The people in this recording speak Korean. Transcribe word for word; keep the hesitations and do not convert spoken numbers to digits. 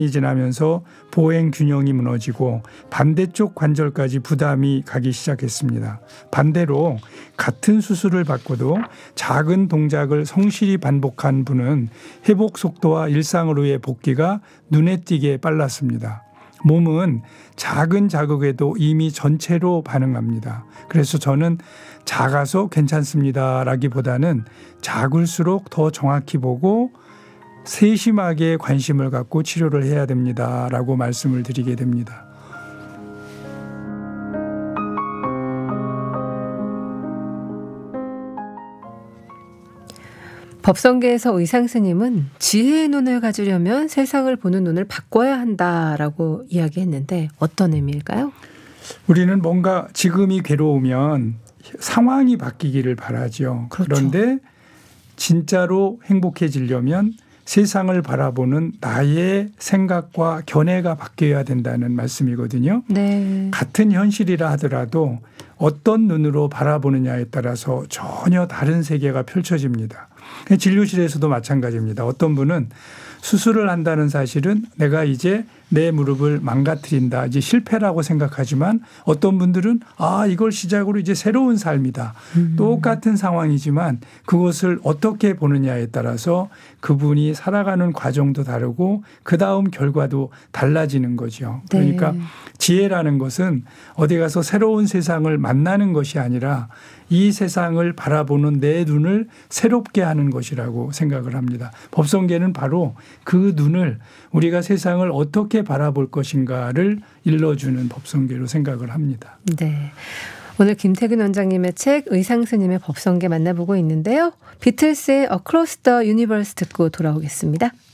지나면서 보행 균형이 무너지고 반대쪽 관절까지 부담이 가기 시작했습니다. 반대로 같은 수술을 받고도 작은 동작을 성실히 반복한 분은 회복 속도와 일상으로의 복귀가 눈에 띄게 빨랐습니다. 몸은 작은 자극에도 이미 전체로 반응합니다. 그래서 저는 작아서 괜찮습니다라기보다는 작을수록 더 정확히 보고 세심하게 관심을 갖고 치료를 해야 됩니다라고 말씀을 드리게 됩니다. 법성계에서 의상 스님은 지혜의 눈을 가지려면 세상을 보는 눈을 바꿔야 한다라고 이야기했는데 어떤 의미일까요? 우리는 뭔가 지금이 괴로우면 상황이 바뀌기를 바라죠. 그렇죠. 그런데 진짜로 행복해지려면 세상을 바라보는 나의 생각과 견해가 바뀌어야 된다는 말씀이거든요. 네. 같은 현실이라 하더라도 어떤 눈으로 바라보느냐에 따라서 전혀 다른 세계가 펼쳐집니다. 진료실에서도 마찬가지입니다. 어떤 분은 수술을 한다는 사실은 내가 이제 내 무릎을 망가뜨린다, 이제 실패라고 생각하지만 어떤 분들은 아, 이걸 시작으로 이제 새로운 삶이다. 음. 똑같은 상황이지만 그것을 어떻게 보느냐에 따라서 그분이 살아가는 과정도 다르고 그 다음 결과도 달라지는 거죠. 그러니까 네. 지혜라는 것은 어디 가서 새로운 세상을 만나는 것이 아니라 이 세상을 바라보는 내 눈을 새롭게 하는 것이라고 생각을 합니다. 법성계는 바로 그 눈을 우리가 세상을 어떻게 바라볼 것인가를 일러주는 법성계로 생각을 합니다. 네. 오늘 김태균 원장님의 책 의상 스님의 법성계 만나보고 있는데요. 비틀스의 Across the Universe 듣고 돌아오겠습니다.